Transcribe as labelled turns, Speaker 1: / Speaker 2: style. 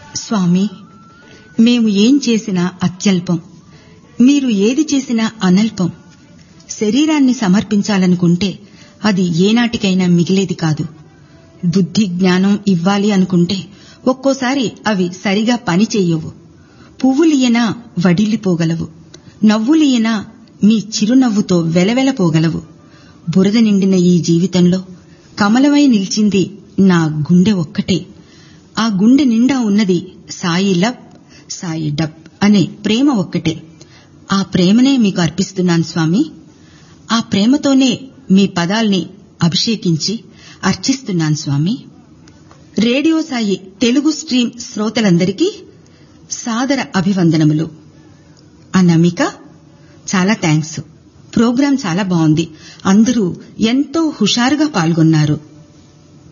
Speaker 1: స్వామి, మేము ఏం చేసినా అత్యల్పం, మీరు ఏది చేసినా అనల్పం. శరీరాన్ని సమర్పించాలనుకుంటే అది ఏనాటికైనా మిగిలేది కాదు. బుద్ధి జ్ఞానం ఇవ్వాలి అనుకుంటే ఒక్కోసారి అవి సరిగా పని చెయ్యవు. పువ్వులియనా వడిలిపోగలవు, నవ్వులియనా మీ చిరునవ్వుతో వెలవెలపోగలవు. బురద నిండిన ఈ జీవితంలో కమలమై నిలిచింది నా గుండె ఒక్కటే. ఆ గుండె నిండా ఉన్నది సాయి లబ్ సాయి డబ్ అనే ప్రేమ ఒక్కటే. ఆ ప్రేమనే మీకు అర్పిస్తున్నాను స్వామి. ఆ ప్రేమతోనే మీ పదాల్ని అభిషేకించి అర్చిస్తున్నాను స్వామి. రేడియో సాయి తెలుగు స్ట్రీమ్ శ్రోతలందరికీ సాదర అభివందనములు. అనామిక, చాలా థ్యాంక్స్. ప్రోగ్రాం చాలా బాగుంది. అందరూ ఎంతో హుషారుగా పాల్గొన్నారు.